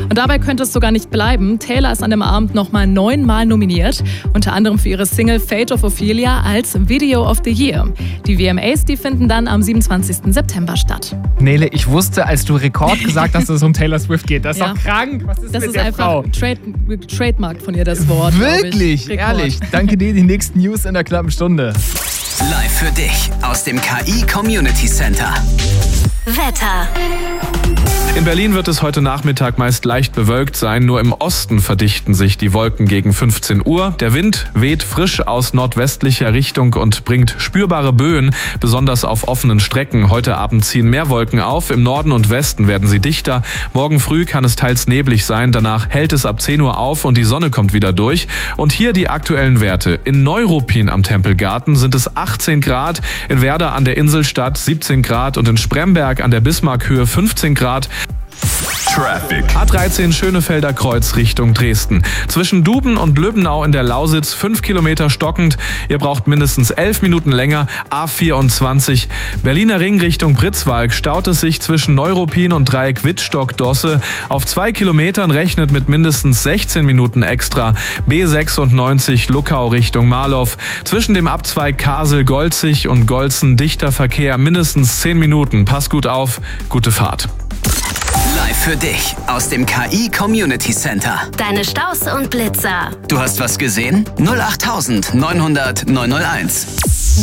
Und dabei könnte es sogar nicht bleiben. Taylor ist an dem Abend nochmal 9-mal nominiert, unter anderem für ihre Single Fate of Ophelia als Video of the Year. Die VMAs, die finden dann am 27. September statt. Nele, ich wusste, als du Rekord gesagt hast, dass es um Taylor Swift geht. Das ist doch krank. Was ist das mit ist der einfach Frau? Trademark von ihr, das Wort. Wirklich? Ehrlich? Danke dir, die nächsten News in der knappen Stunde. Live für dich aus dem KI Community Center. Wetter. In Berlin wird es heute Nachmittag meist leicht bewölkt sein. Nur im Osten verdichten sich die Wolken gegen 15 Uhr. Der Wind weht frisch aus nordwestlicher Richtung und bringt spürbare Böen, besonders auf offenen Strecken. Heute Abend ziehen mehr Wolken auf. Im Norden und Westen werden sie dichter. Morgen früh kann es teils neblig sein. Danach hält es ab 10 Uhr auf und die Sonne kommt wieder durch. Und hier die aktuellen Werte. In Neuruppin am Tempelgarten sind es 18 Grad, in Werder an der Inselstadt 17 Grad und in Spremberg an der Bismarckhöhe 15 Grad. Traffic. A13 Schönefelder Kreuz Richtung Dresden. Zwischen Duben und Löbenau in der Lausitz 5 Kilometer stockend. Ihr braucht mindestens 11 Minuten länger. A24 Berliner Ring Richtung Pritzwalk staut es sich zwischen Neuruppin und Dreieck Wittstock-Dosse. Auf 2 Kilometern rechnet mit mindestens 16 Minuten extra. B96 Luckau Richtung Marlow. Zwischen dem Abzweig Kasel-Golzig und Golzen dichter Verkehr mindestens 10 Minuten. Pass gut auf, gute Fahrt. Live für dich aus dem KI Community Center. Deine Staus und Blitzer. Du hast was gesehen? 08900 901.